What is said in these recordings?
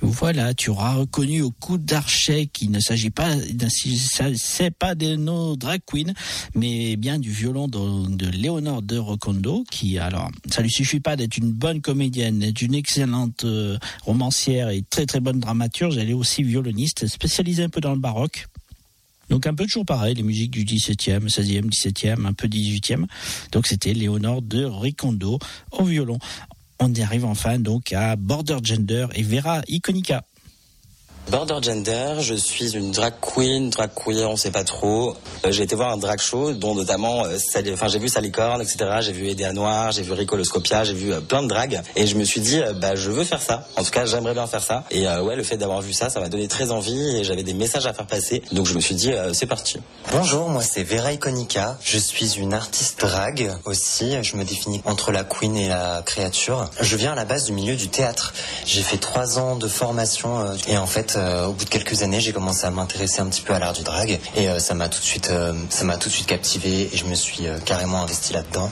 Voilà, tu auras reconnu au coup d'archet qu'il ne s'agit pas, c'est pas de nos drag queens, mais bien du violon de Léonore de Recondo, qui, alors, ça lui suffit pas d'être une bonne comédienne, d'être une excellente romancière et très très bonne dramaturge, elle est aussi violoniste, spécialisée un peu dans le baroque. Donc un peu toujours pareil, les musiques du 17e, 16e, 17e, un peu 18e. Donc c'était Léonore de Recondo au violon. On y arrive enfin donc à Border Gender et Vera Iconica. Border Gender, je suis une drag queen, on sait pas trop. J'ai été voir un drag show, dont notamment, j'ai vu Salicorne, etc. J'ai vu Edea Noir, j'ai vu Ricoloscopia, j'ai vu plein de drags. Et je me suis dit, je veux faire ça. En tout cas, j'aimerais bien faire ça. Et le fait d'avoir vu ça, ça m'a donné très envie et j'avais des messages à faire passer. Donc je me suis dit, c'est parti. Bonjour, moi c'est Vera Iconica. Je suis une artiste drag aussi. Je me définis entre la queen et la créature. Je viens à la base du milieu du théâtre. J'ai fait 3 ans de formation et en fait, au bout de quelques années, j'ai commencé à m'intéresser un petit peu à l'art du drag et ça m'a tout de suite captivé et je me suis carrément investi là-dedans.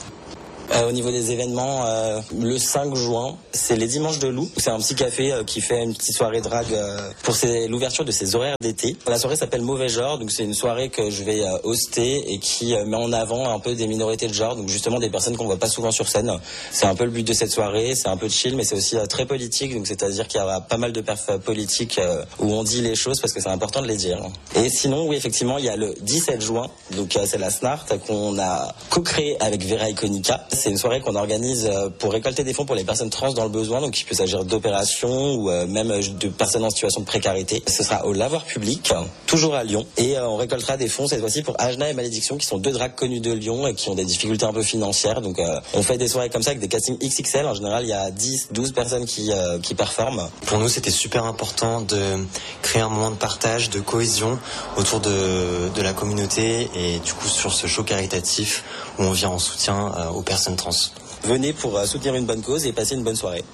Au niveau des événements, le 5 juin, c'est les Dimanches de Loup. C'est un petit café qui fait une petite soirée drag pour l'ouverture de ses horaires d'été. La soirée s'appelle Mauvais Genre, donc c'est une soirée que je vais hoster et qui met en avant un peu des minorités de genre, donc justement des personnes qu'on voit pas souvent sur scène. C'est un peu le but de cette soirée, c'est un peu chill, mais c'est aussi très politique, donc c'est-à-dire qu'il y aura pas mal de perfs politiques où on dit les choses parce que c'est important de les dire. Et sinon, oui, effectivement, il y a le 17 juin, donc c'est la SNART qu'on a co-créé avec Vera Iconica. C'est une soirée qu'on organise pour récolter des fonds pour les personnes trans dans le besoin, donc il peut s'agir d'opérations ou même de personnes en situation de précarité. Ce sera au lavoir public, toujours à Lyon, et on récoltera des fonds cette fois-ci pour Ajna et Malédiction, qui sont 2 drags connus de Lyon et qui ont des difficultés un peu financières. Donc on fait des soirées comme ça avec des castings XXL. En général, il y a 10-12 personnes qui performent. Pour nous, c'était super important de créer un moment de partage, de cohésion autour de la communauté et du coup sur ce show caritatif où on vient en soutien aux personnes trans. Venez pour soutenir une bonne cause et passer une bonne soirée.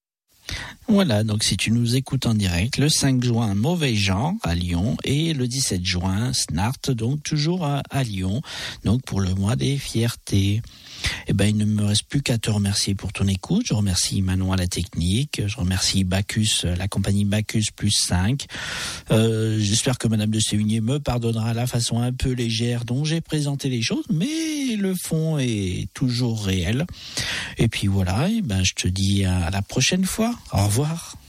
Voilà, donc si tu nous écoutes en direct, le 5 juin, Mauvais Genre à Lyon et le 17 juin, Snart, donc toujours à Lyon, donc pour le mois des fiertés. Eh ben, il ne me reste plus qu'à te remercier pour ton écoute. Je remercie Manon à la technique. Je remercie Bacchus, la compagnie Bacchus plus 5. J'espère que Madame de Sévigné me pardonnera la façon un peu légère dont j'ai présenté les choses, mais le fond est toujours réel. Et puis voilà, eh ben, je te dis à la prochaine fois. Au revoir.